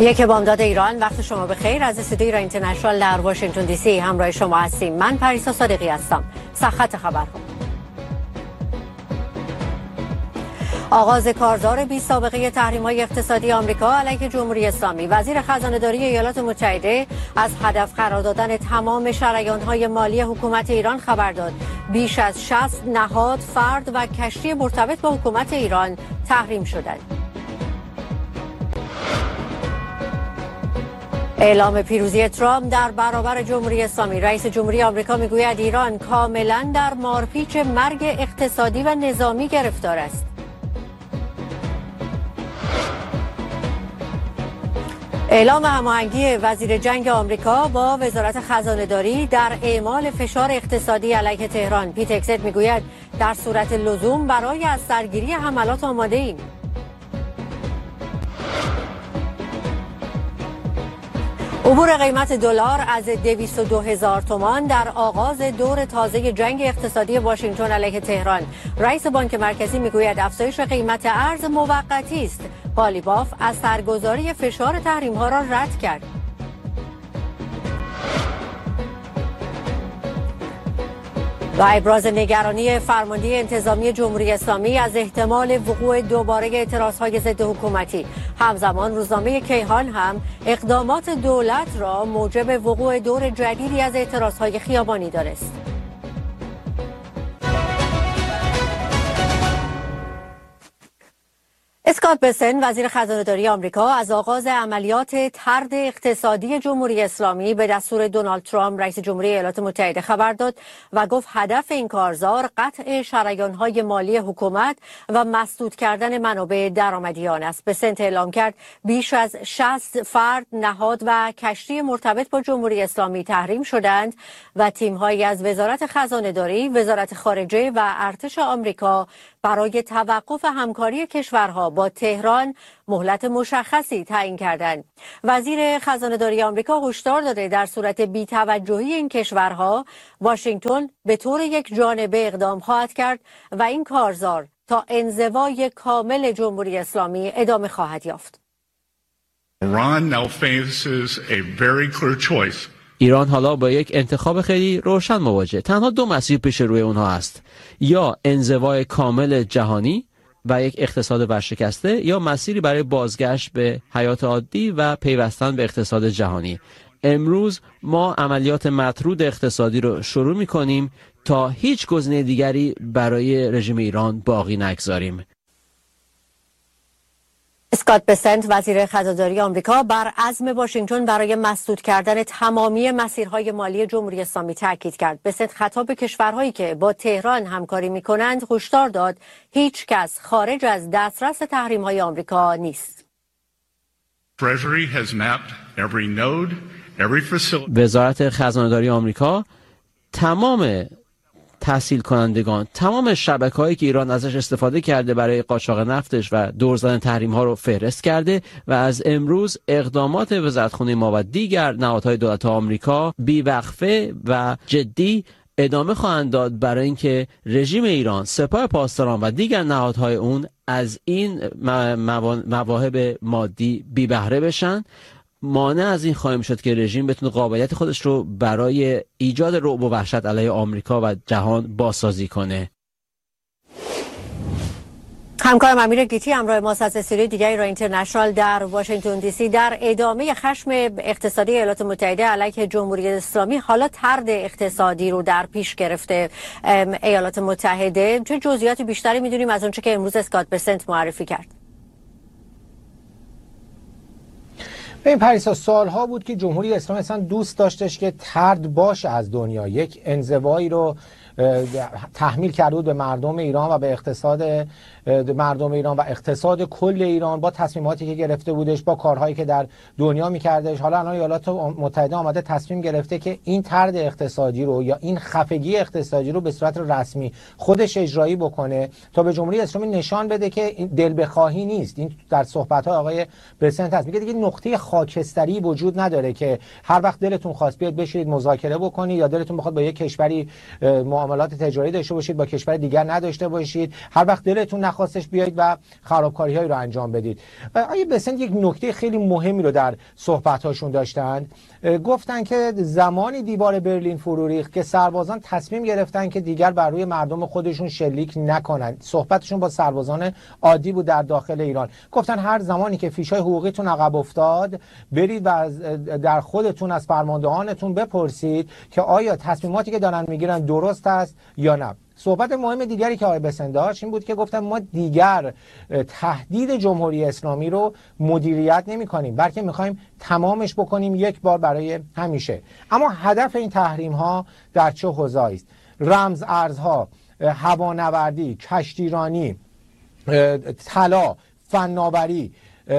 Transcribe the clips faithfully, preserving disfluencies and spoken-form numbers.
یک بامداد ایران، وقت شما بخیر. از استودیوی ایران اینترنشنال در واشنگتن دی سی همراه شما هستیم. من پریسا صادقی هستم. سرخط خبرها. آغاز کارزار بی سابقه تحریم‌های اقتصادی آمریکا علیه جمهوری اسلامی. وزیر خزانه‌داری ایالات متحده از هدف قرار دادن تمام شریان‌های مالی حکومت ایران خبر داد. بیش از شصت نهاد، فرد و کشتی مرتبط با حکومت ایران تحریم شدند. اعلام پیروزی ترامپ در برابر جمهوری اسلامی. رئیس جمهوری آمریکا میگوید ایران کاملا در مارپیچ مرگ اقتصادی و نظامی گرفتار است. اعلام هماهنگی وزیر جنگ آمریکا با وزارت خزانه‌داری در اعمال فشار اقتصادی علیه تهران. پیت هگست میگوید در صورت لزوم برای از سرگیری حملات آماده ایم. عبور قیمت دلار از دویست و دو هزار تومان در آغاز دور تازه جنگ اقتصادی واشنگتن علیه تهران. رئیس بانک مرکزی میگوید افزایش قیمت ارز موقتی است. قالیباف از سرگذاری فشار تحریم‌ها را رد کرد. و ابراز نگرانی فرمانده انتظامی جمهوری اسلامی از احتمال وقوع دوباره اعتراضهای ضد حکومتی. همزمان روزنامه کیهان هم اقدامات دولت را موجب وقوع دور جدیدی از اعتراضهای خیابانی دانست. اسکات بسن وزیر خزانه‌داری آمریکا از آغاز عملیات طرد اقتصادی جمهوری اسلامی به دستور دونالد ترامپ رئیس جمهوری ایالات متحده خبر داد و گفت هدف این کارزار قطع شریان‌های مالی حکومت و مسدود کردن منابع درآمدی آن است. بسن اعلام کرد بیش از شصت فرد، نهاد و کشتی مرتبط با جمهوری اسلامی تحریم شدند و تیم‌هایی از وزارت خزانه‌داری، وزارت خارجه و ارتش آمریکا برای توقف همکاری کشورها با تهران مهلت مشخصی تعیین کردند. وزیر خزانه‌داری آمریکا هشدار داده در صورت بی‌توجهی این کشورها واشنگتن به طور یک جانبه اقدام خواهد کرد و این کارزار تا انزوای کامل جمهوری اسلامی ادامه خواهد یافت. Iran now faces a very clear choice. ایران حالا با یک انتخاب خیلی روشن مواجه. تنها دو مسیر پیش روی اونها است: یا انزوای کامل جهانی و یک اقتصاد ورشکسته، یا مسیری برای بازگشت به حیات عادی و پیوستن به اقتصاد جهانی. امروز ما عملیات مطرود اقتصادی رو شروع می‌کنیم تا هیچ گزینه دیگری برای رژیم ایران باقی نگذاریم. اسکات بسنت وزیر خزانه‌داری آمریکا بر عزم واشنگتن برای مسدود کردن تمامی مسیرهای مالی جمهوری اسلامی تاکید کرد. بسنت خطاب به کشورهایی که با تهران همکاری می‌کنند هشدار داد هیچ کس خارج از دسترس تحریم‌های آمریکا نیست. وزارت خزانه‌داری آمریکا تمام تحصیل کنندگان، تمام شبکه‌هایی که ایران ازش استفاده کرده برای قاچاق نفتش و دور زدن تحریم‌ها رو فهرست کرده و از امروز اقدامات وزارتخانه ما و دیگر نهادهای دولت آمریکا بی‌وقفه و جدی ادامه خواهند داد برای اینکه رژیم ایران، سپاه پاسداران و دیگر نهادهای اون از این مواهب مادی بی بهره بشن. مانع از این خواهیم شد که رژیم بتونه قابلیت خودش رو برای ایجاد رعب و وحشت علیه آمریکا و جهان بازسازی کنه. همکارم امیر گیتی همراه ماست از استودیوی دیگری ایران اینترنشنال در واشنگتن دی سی. در ادامه خشم اقتصادی ایالات متحده علیه جمهوری اسلامی، حالا طرد اقتصادی رو در پیش گرفته ایالات متحده. چه جزئیات بیشتری میدونیم از اونچه که امروز اسکات بسنت معرفی کرد؟ این پریسا سالها بود که جمهوری اسلامی اصلا دوست داشتش که طرد باشه از دنیا، یک انزوایی رو تحمیل کرده بود به مردم ایران و به اقتصاد مردم ایران و اقتصاد کل ایران با تصمیماتی که گرفته بودش، با کارهایی که در دنیا میکردش. حالا الان ایالات متحده آمده تصمیم گرفته که این طرد اقتصادی رو یا این خفگی اقتصادی رو به صورت رسمی خودش اجرایی بکنه تا به جمهوری اسلامی نشان بده که این دل بخواهی نیست. این در صحبت‌های آقای بسنت هست، میگه دیگه نقطه خاکستری وجود نداره که هر وقت دلتون خواست بیاد بشید مذاکره بکنید یا دلتون بخواد با یک کشوری معاملات تجاری داشته باشید، با کشور دیگر نداشته باشید، هر وقت دلتون نخواستش بیایید و خرابکاری‌هایی رو انجام بدید. آیه بسنت یک نکته خیلی مهمی رو در صحبت‌هاشون داشتند. گفتن که زمانی دیوار برلین فرو ریخت که سربازان تصمیم گرفتن که دیگر بر روی مردم خودشون شلیک نکنند. صحبتشون با سربازان عادی بود در داخل ایران. گفتن هر زمانی که فیشای حقوقیتون عقب افتاد، برید و در خودتون از فرماندهانتون بپرسید که آیا تصمیماتی که دارن میگیرن درست است یا نه. صحبت مهم دیگری که آقای بسنت داشت این بود که گفتن ما دیگر تهدید جمهوری اسلامی رو مدیریت نمی کنیم، بلکه میخوایم تمامش بکنیم یک بار برای همیشه. اما هدف این تحریم ها در چه حوزه‌ای است؟ رمز ارزها، هوانوردی، کشتیرانی، طلا، فناوری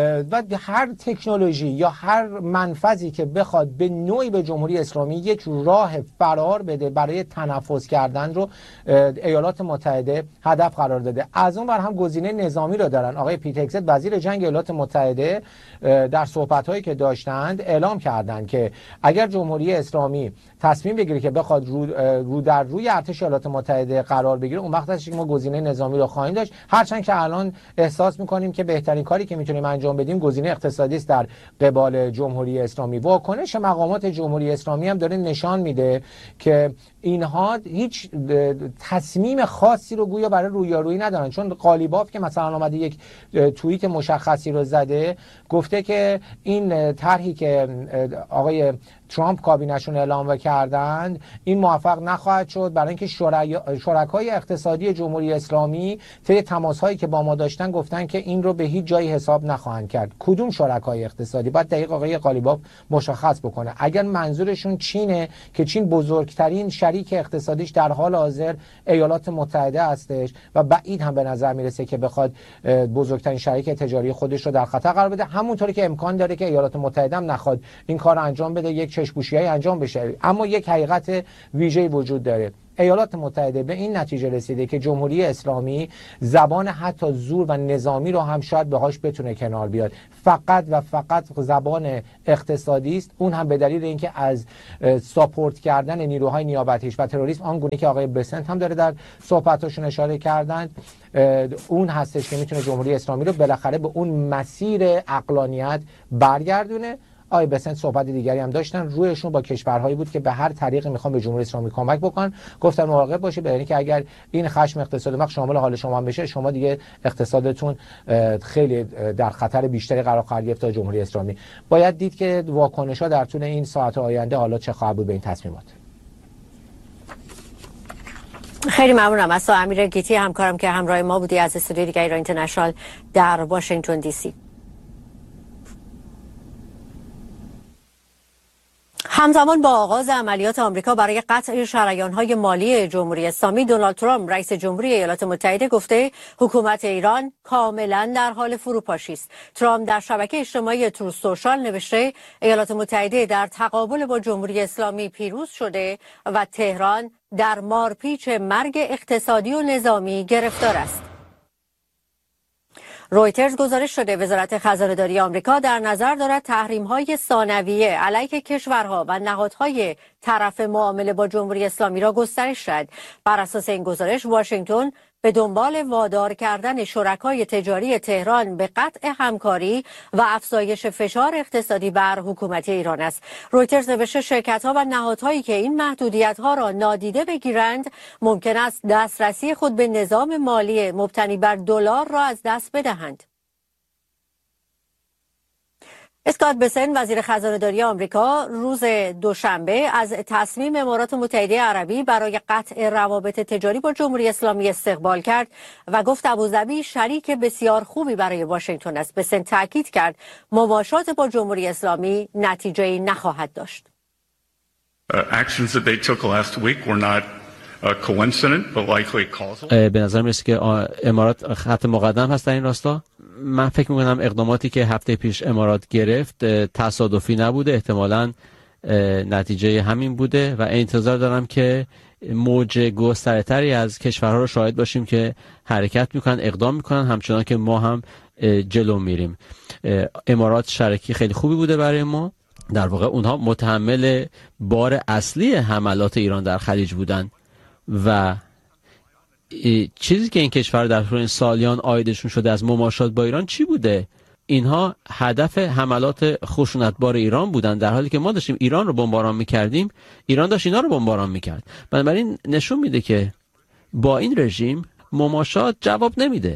و هر تکنولوژی یا هر منفذی که بخواد به نوعی به جمهوری اسلامی یک راه فرار بده برای تنفس کردن رو ایالات متحده هدف قرار داده. از اون ور هم گزینه نظامی رو دارن. آقای پیت هگست وزیر جنگ ایالات متحده در صحبت‌هایی که داشتند اعلام کردند که اگر جمهوری اسلامی تصمیم بگیره که بخواد رو, رو در روی ارتش ایالات متحده قرار بگیره، اون وقت هست که ما گزینه نظامی رو خواهیم داشت، هرچند که الان احساس می‌کنیم که بهترین کاری که می‌تونیم انجام بدیم گزینه اقتصادی است در قبال جمهوری اسلامی. واکنش مقامات جمهوری اسلامی هم داره نشان میده که اینها هیچ تصمیم خاصی رو گویا برای رویارویی ندارن، چون قالیباف که مثلا اومده یک توییت مشخصی رو زده، گفته که این طرحی که آقای ترامپ کابینه‌شون اعلام کردند این موفق نخواهد شد، برای اینکه شرکای اقتصادی جمهوری اسلامی طی تماس‌هایی که با ما داشتن گفتن که این رو به هیچ جایی حساب نخواهند کرد. کدوم شرکای اقتصادی؟ باید دقیق آقای قالیباف مشخص بکنه. اگر منظورشون چینه که چین بزرگترین شریک اقتصادیش در حال حاضر ایالات متحده هستش و بعید هم به نظر میرسه که بخواد بزرگترین شریک تجاری خودش رو در خطر قرار بده، همونطوری که امکان داره که ایالات متحده هم نخواد این کار رو انجام بده، یک چشم‌پوشی‌ای انجام بشه. اما یک حقیقت ویژه‌ای وجود داره. ایالات متحده به این نتیجه رسیده که جمهوری اسلامی زبان حتی زور و نظامی رو هم شاید بهاش بتونه کنار بیاد، فقط و فقط زبان اقتصادی است، اون هم به دلیل اینکه از ساپورت کردن نیروهای نیابتیش و تروریسم، آنگونه که آقای بسنت هم داره در صحبتاشون اشاره کردند، اون هستش که میتونه جمهوری اسلامی رو بالاخره به اون مسیر عقلانیت برگردونه. آقای بسنت صحبت دیگری هم داشتن، رویشون با کشورهایی بود که به هر طریقی میخوان به جمهوری اسلامی کمک بکنن. گفتن مراقب باشید، برای اینکه اگر این خشم اقتصادی مخ شامل حال شما بشه، شما دیگه اقتصادتون خیلی در خطر بیشتری قرار خواهد گرفت تا جمهوری اسلامی. باید دید که واکنش‌ها در طول این ساعت آینده حالا چه خواهد بود به این تصمیمات. خیلی ممنونم از امیر گیتی همکارم که همراه ما بودی از استودیو دیگه ایران اینترنشنال در واشنگتن دی سی. همزمان با آغاز عملیات آمریکا برای قطع شریان‌های مالی جمهوری اسلامی، دونالد ترامپ رئیس جمهوری ایالات متحده گفته حکومت ایران کاملا در حال فروپاشی است. ترامپ در شبکه اجتماعی تروث سوشال نوشته ایالات متحده در تقابل با جمهوری اسلامی پیروز شده و تهران در مارپیچ مرگ اقتصادی و نظامی گرفتار است. رویترز گزارش شده وزارت خزانه‌داری آمریکا در نظر دارد تحریم‌های ثانویه علیه کشورها و نهادهای طرف معامله با جمهوری اسلامی را گسترش دهد. بر اساس این گزارش واشنگتن به دنبال وادار کردن شرکای تجاری تهران به قطع همکاری و افزایش فشار اقتصادی بر حکومت ایران است. رویترز نوشته شرکت‌ها و نهادهایی که این محدودیت‌ها را نادیده بگیرند ممکن است دسترسی خود به نظام مالی مبتنی بر دلار را از دست بدهند. اسکات بسنت وزیر خزانه‌داری آمریکا روز دوشنبه از تصمیم امارات متحده عربی برای قطع روابط تجاری با جمهوری اسلامی استقبال کرد و گفت ابوظبی شریک بسیار خوبی برای واشنگتن است. بسنت تاکید کرد مماشات با جمهوری اسلامی نتیجه‌ای نخواهد داشت. Actions that they took last week were not coincident but likely causal. به نظر میرسه که امارات خط مقدم هست در این راستا. من فکر میکنم اقداماتی که هفته پیش امارات گرفت تصادفی نبوده، احتمالاً نتیجه همین بوده و انتظار دارم که موج گستره‌تری از کشورها رو شاهد باشیم که حرکت میکنن، اقدام میکنن، همچنان که ما هم جلو میریم. امارات شریکی خیلی خوبی بوده برای ما، در واقع اونها متحمل بار اصلی حملات ایران در خلیج بودن. و چیزی که این کشور در طول سالیان عایدشون شده از مماشات با ایران چی بوده؟ اینها هدف حملات خشونتبار ایران بودن، در حالی که ما داشتیم ایران رو بمباران میکردیم، ایران داشت اینا رو بمباران میکرد. بنابراین نشون میده که با این رژیم مماشات جواب نمیده.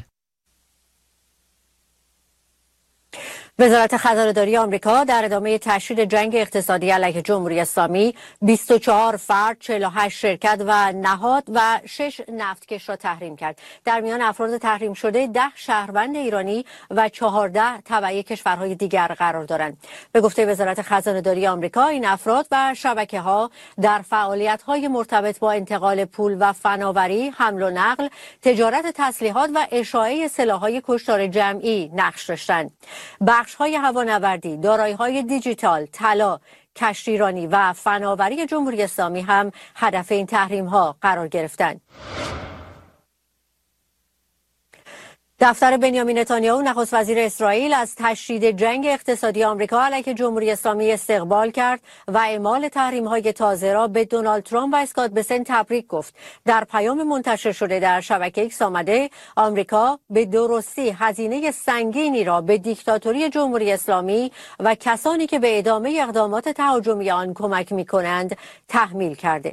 وزارت خزانه‌داری آمریکا در ادامه تشدید جنگ اقتصادی علیه جمهوری اسلامی بیست و چهار فرد، چهل و هشت شرکت و نهاد و شش نفتکش را تحریم کرد. در میان افراد تحریم شده ده شهروند ایرانی و چهارده تبع کشورهای دیگر قرار دارند. به گفته وزارت خزانه‌داری آمریکا، این افراد و شبکه‌ها در فعالیت‌های مرتبط با انتقال پول و فناوری، حمل و نقل، تجارت تسلیحات و اشاعه سلاح‌های کشتار جمعی نقش داشتند. بخش‌های هوانوردی، دارایی‌های دیجیتال، طلا، کشتیرانی و فناوری جمهوری اسلامی هم هدف این تحریم‌ها قرار گرفتند. دفتر بنیامین نتانیاهو نخست وزیر اسرائیل از تشدید جنگ اقتصادی آمریکا علیه جمهوری اسلامی استقبال کرد و اعمال تحریم‌های تازه را به دونالد ترامپ و اسکات بسن تبریک گفت. در پیام منتشر شده در شبکه ایکس آمده آمریکا به درستی هزینه سنگینی را به دیکتاتوری جمهوری اسلامی و کسانی که به ادامه اقدامات تهاجمی آن کمک می‌کنند تحمیل کرده.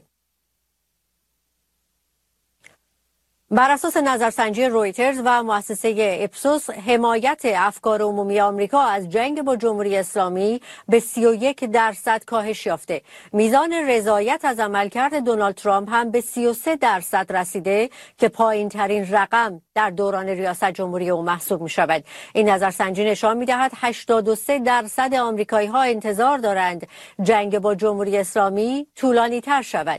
بر اساس نظرسنجی رویترز و مؤسسه اپسوس، حمایت افکار عمومی آمریکا از جنگ با جمهوری اسلامی به سی و یک درصد کاهش یافته. میزان رضایت از عملکرد دونالد ترامپ هم به سی و سه درصد رسیده که پایین ترین رقم در دوران ریاست جمهوری او محسوب می شود. این نظرسنجی نشان می دهد هشتاد و سه درصد آمریکایی ها انتظار دارند جنگ با جمهوری اسلامی طولانی تر شود.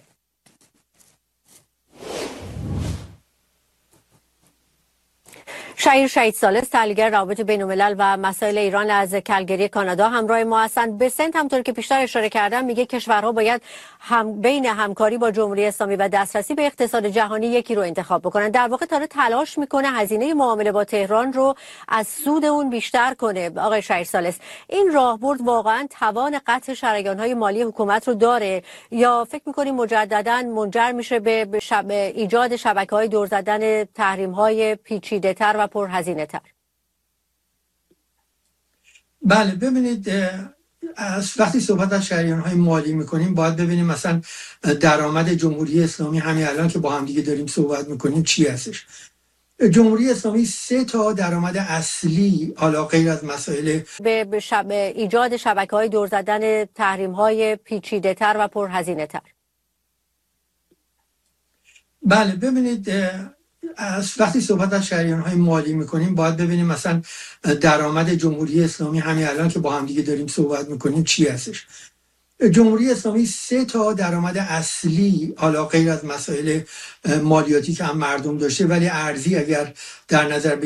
شهیر شهید ثالث، تحلیلگر روابط بین‌الملل و مسائل ایران از کلگری کانادا همراه ما هستند. بسنت همطور که پیشتر اشاره کردم میگه کشورها باید هم بین همکاری با جمهوری اسلامی و دسترسی به اقتصاد جهانی یکی رو انتخاب بکنن. در واقع داره تلاش میکنه هزینه معامله با تهران رو از سود اون بیشتر کنه. آقای شهیر ثالث، این راهبرد واقعا توان قطع شریان‌های مالی حکومت رو داره یا فکر میکنیم مجددا منجر میشه به شب... ایجاد شبکه‌های دور زدن تحریم‌های پیچیده‌تر و پرهزینه تر؟ بله، ببینید، از وقتی صحبت از شریان‌های مالی میکنیم باید ببینیم مثلا درآمد جمهوری اسلامی همین الان که با هم دیگه داریم صحبت میکنیم چی هستش. جمهوری اسلامی سه تا درآمد اصلی، حالا غیر از مسائل به شب... ایجاد شبکه‌های دور زدن تحریم‌های پیچیده‌تر و پرهزینه تر. بله، ببینید، از وقتی صحبت از شریان‌های مالی میکنیم باید ببینیم مثلا درآمد جمهوری اسلامی همین الان که با هم دیگه داریم صحبت میکنیم چی هستش. جمهوری اسلامی سه تا درآمد اصلی، حالا غیر از مسائل مالیاتی که هم مردم داشته ولی ارزی اگر در نظر